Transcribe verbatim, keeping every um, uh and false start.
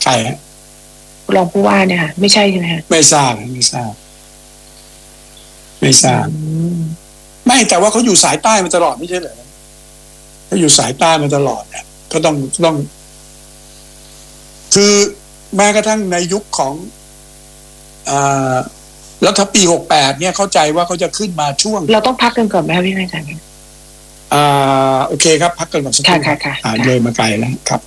ใครฮะรองผู้ว่าเนี่ยค่ะไม่ใช่ใช่ไหมคะไม่ทราบไม่ทราบไม่ทราบไม่แต่ว่าเขาอยู่สายใต้มาตลอดไม่ใช่เหรอเขาอยู่สายใต้มาตลอดเนี่ยก็ต้องต้องคือแม้กระทั่งในยุคของอ่ารัฐปีหกแปดเนี่ยเข้าใจว่าเขาจะขึ้นมาช่วงเราต้องพักกันก่อนไหมคะพี่นายจันทร์อ่าโอเคครับพักกันก่อนสักครู่ค่ะค่ะค่ะเลยมาไกลแล้วครับ